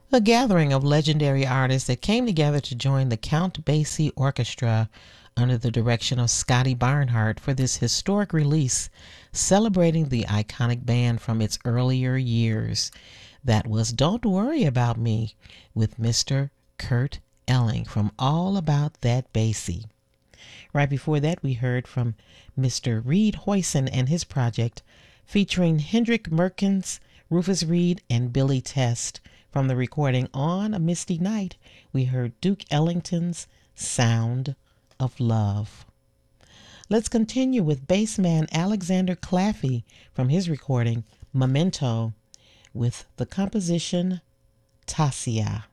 A gathering of legendary artists that came together to join the Count Basie Orchestra under the direction of Scotty Barnhart for this historic release celebrating the iconic band from its earlier years. That was Don't Worry About Me with Mr. Kurt Elling from All About That Basie. Right before that, we heard from Mr. Reed Hoyson and his project featuring Hendrik Merkens, Rufus Reed, and Billy Test. From the recording On a Misty Night, we heard Duke Ellington's Sound of Love. Let's continue with bassman Alexander Claffey from his recording Memento with the composition Tasia.